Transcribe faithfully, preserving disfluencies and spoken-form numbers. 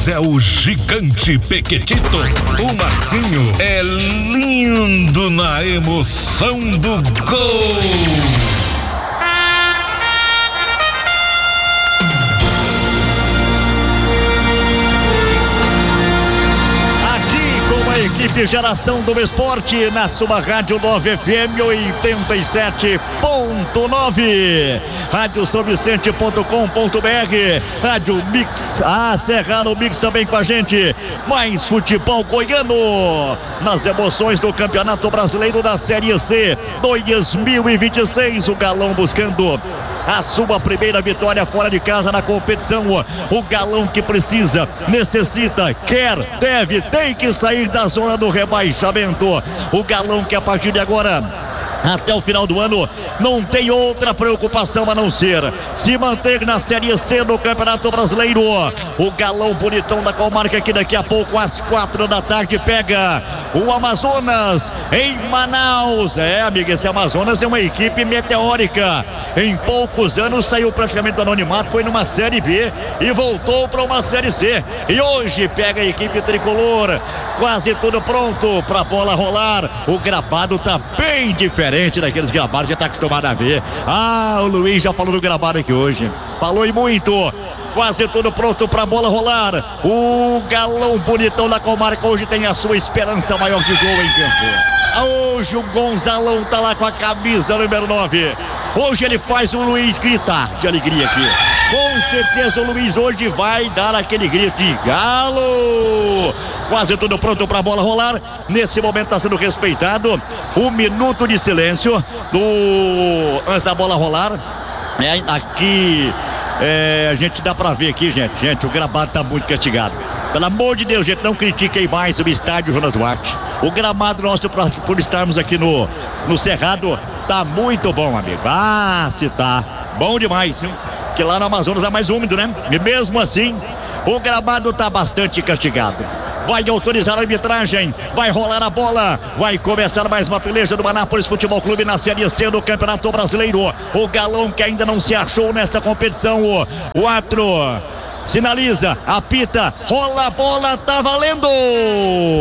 é o gigante Pequetito. O Marcinho é lindo na emoção do gol. Equipe Geração do Esporte na sua Rádio nove F M oitenta e sete ponto nove, rádio são vicente ponto com ponto b r, Rádio Mix, a Serrano Mix também com a gente. Mais futebol goiano nas emoções do Campeonato Brasileiro da Série C dois mil e vinte e seis. O Galão buscando a sua primeira vitória fora de casa na competição. O Galão que precisa, necessita, quer, deve, tem que sair da zona do rebaixamento. O Galão que a partir de agora, até o final do ano, não tem outra preocupação a não ser se manter na Série C do Campeonato Brasileiro. O Galão bonitão da comarca que daqui a pouco às quatro da tarde pega o Amazonas em Manaus. É, amiga, esse Amazonas é uma equipe meteórica. Em poucos anos saiu praticamente do anonimato, foi numa Série B e voltou para uma Série C. E hoje pega a equipe tricolor. Quase tudo pronto para a bola rolar. O gramado tá bem diferente daqueles gramados que já tá acostumado a ver. Ah, o Luiz já falou do gramado aqui hoje. Falou e muito. Quase tudo pronto para a bola rolar. O Galão bonitão da comarca hoje tem a sua esperança maior de gol em campo. Hoje o Gonzalão tá lá com a camisa número nove. Hoje ele faz o Luiz gritar de alegria aqui. Com certeza o Luiz hoje vai dar aquele grito de galo. Quase tudo pronto para a bola rolar. Nesse momento está sendo respeitado o minuto de silêncio do antes da bola rolar. É, aqui é, a gente dá para ver aqui, gente. Gente, o gramado tá muito castigado. Pelo amor de Deus, gente, não critiquem mais o estádio Jonas Duarte. O gramado nosso, pra, por estarmos aqui no, no Cerrado, tá muito bom, amigo. Ah, se tá bom demais, hein? Que lá no Amazonas é mais úmido, né? E mesmo assim, o gramado tá bastante castigado. Vai autorizar a arbitragem, vai rolar a bola, vai começar mais uma peleja do Anápolis Futebol Clube na Série C do Campeonato Brasileiro. O Galão que ainda não se achou nessa competição. O árbitro sinaliza, apita, rola a bola, tá valendo!